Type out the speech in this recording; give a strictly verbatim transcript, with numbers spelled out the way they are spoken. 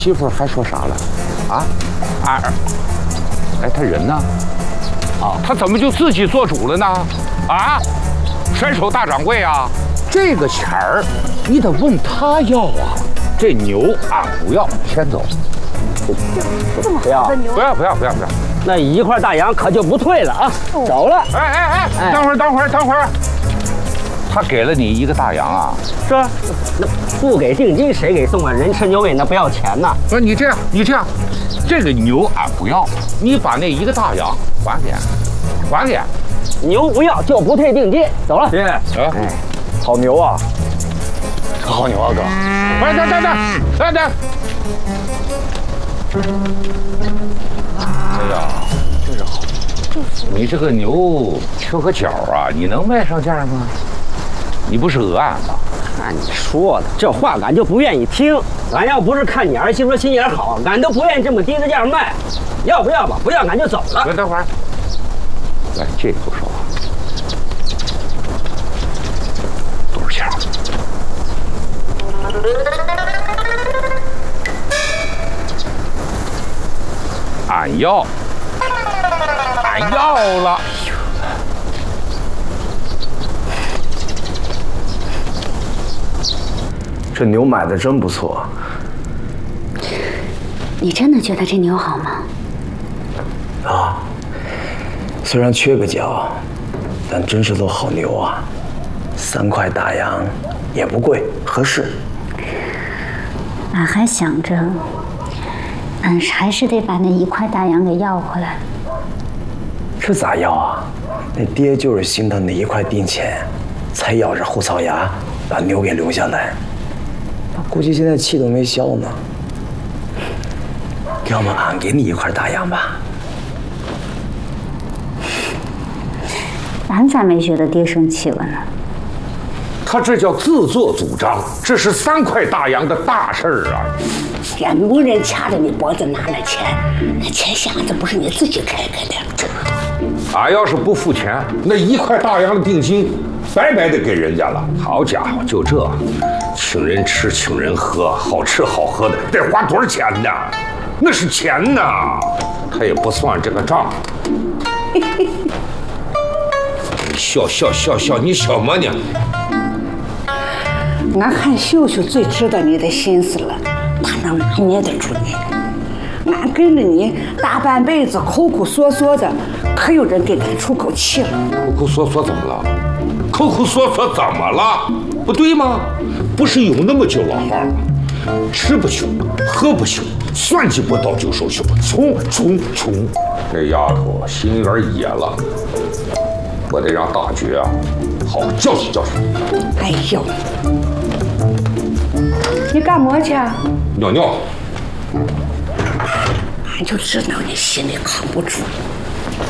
媳妇还说啥了？啊，二，哎，他人呢？啊，他怎么就自己做主了呢？啊，伸手大掌柜啊，这个钱儿你得问他要啊。这牛俺不要，先走。 这么好的牛， 不要不要不要不要。 那一块大洋可就不退了啊！走了。 哎哎哎，等会儿等会儿等会儿。他给了你一个大洋啊？ 是，那不给定金谁给送啊？人吃牛尾那不要钱呐。 不是你这样，你这样，这个牛俺不要，你把那一个大洋还给，还给。 牛不要就不退定金，走了。 爹，哎，好牛啊！好牛啊，哥！ 哎，等等等，等等。哎呀，这是好。你这个牛缺个角啊，你能卖上价吗？你不是讹俺吗？ 按你说的，这话俺就不愿意听。俺要不是看你儿媳妇心眼好，俺都不愿意这么低的价卖。要不要吧？不要俺就走了。 等会儿，来这口说话，多少钱？俺要，俺要了。 这牛买的真不错。 你真的觉得这牛好吗？ 啊，虽然缺个角，但真是头好牛啊！三块大洋也不贵，合适。 俺还想着，俺还是得把那一块大洋给要回来。 这咋要啊？那爹就是心疼那一块定钱，才咬着后槽牙把牛给留下来。估计现在气都没消呢。要么俺给你一块大洋吧。 俺咋没觉得爹生气了呢？ 他这叫自作主张，这是三块大洋的大事儿啊！ 俺没人掐着你脖子拿那钱，那钱匣子不是你自己开开的。 俺要是不付钱，那一块大洋的定金白白的给人家了。好家伙，就这，请人吃，请人喝，好吃好喝的，得花多少钱呢？那是钱呐，他也不算这个账。笑笑笑笑，你什么呢？ 俺看秀秀最知道你的心思了，他能拿捏得住你。俺跟着你大半辈子，抠抠缩缩的，可有人给俺出口气了。 抠抠缩缩怎么了？抠抠缩缩怎么了？不对吗？不是有那么句老话吗？吃不穷，喝不穷，算计不到就说穷，穷穷穷。这丫头心有点野了，我得让大绝啊好好教训教训。 哎呦，你干嘛去啊？ 尿尿。 俺就知道你心里扛不住。